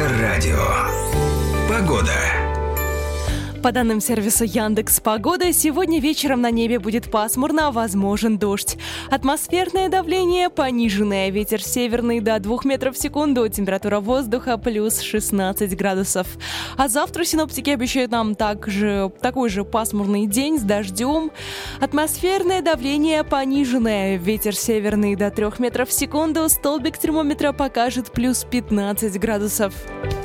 Эльдоррадио. Погода. По данным сервиса Яндекс.Погода, сегодня вечером на небе будет пасмурно, возможен дождь. Атмосферное давление пониженное, ветер северный до 2 метров в секунду, температура воздуха плюс 16 градусов. А завтра синоптики обещают нам такой же пасмурный день с дождем. Атмосферное давление пониженное, ветер северный до 3 метров в секунду, столбик термометра покажет плюс 15 градусов.